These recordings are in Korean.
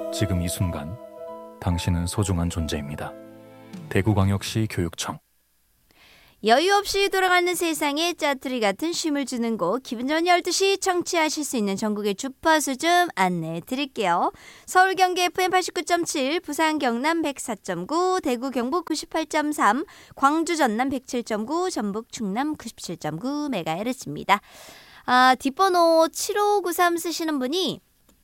지금 이 순간 당신은 소중한 존재입니다. 대구광역시 교육청. 여유 없이 돌아가는 세상에 짜투리 같은 쉼을 주는 곳, 기분 좋은 12시 청취하실 수 있는 전국의 주파수 좀 안내해 드릴게요. 서울 경기 FM 89.7, 부산 경남 104.9, 대구 경북 98.3, 광주 전남 107.9, 전북 충남 97.9MHz입니다. 뒷번호 7593 쓰시는 분이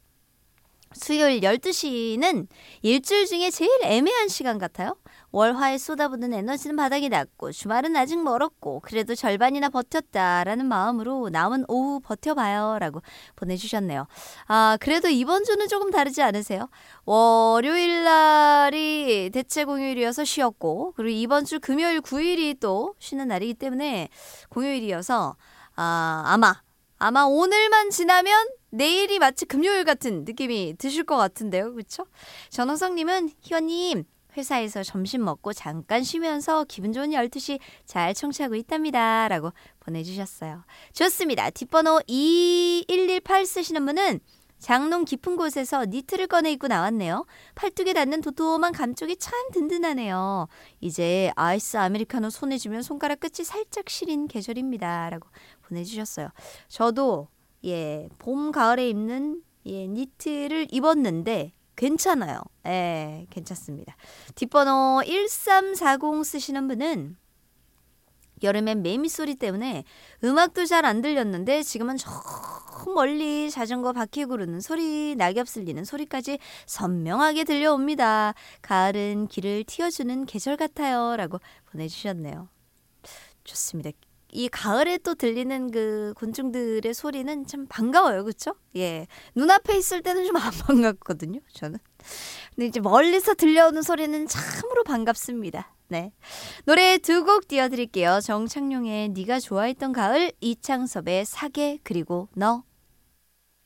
수요일 12시는 일주일 중에 제일 애매한 시간 같아요. 월화에 쏟아붓는 에너지는 바닥이 났고 주말은 아직 멀었고 그래도 절반이나 버텼다라는 마음으로 남은 오후 버텨봐요 라고 보내주셨네요. 그래도 이번 주는 조금 다르지 않으세요? 월요일 날이 대체 공휴일이어서 쉬었고 그리고 이번 주 금요일 9일이 또 쉬는 날이기 때문에 공휴일이어서 아마 오늘만 지나면 내일이 마치 금요일 같은 느낌이 드실 것 같은데요. 그렇죠? 전호성님은 희원님 회사에서 점심 먹고 잠깐 쉬면서 기분 좋은 12시 잘 청취하고 있답니다. 라고 보내주셨어요. 좋습니다. 뒷번호 2118 쓰시는 분은 장롱 깊은 곳에서 니트를 꺼내 입고 나왔네요. 팔뚝에 닿는 도톰한 감쪽이 참 든든하네요. 이제 아이스 아메리카노 손에 쥐면 손가락 끝이 살짝 시린 계절입니다. 라고 보내주셨어요. 저도 봄, 가을에 입는 니트를 입었는데 괜찮아요. 괜찮습니다. 뒷번호 1340 쓰시는 분은 여름엔 매미 소리 때문에 음악도 잘 안 들렸는데 지금은 저 멀리 자전거 바퀴 구르는 소리, 낙엽 쓸리는 소리까지 선명하게 들려옵니다. 가을은 길을 틔워주는 계절 같아요. 라고 보내주셨네요. 좋습니다. 이 가을에 또 들리는 그 곤충들의 소리는 참 반가워요. 그렇죠? 눈앞에 있을 때는 좀 안 반갑거든요. 저는. 근데 이제 멀리서 들려오는 소리는 참으로 반갑습니다. 네. 노래 두 곡 띄워드릴게요. 정창용의 네가 좋아했던 가을, 이창섭의 사계 그리고 너.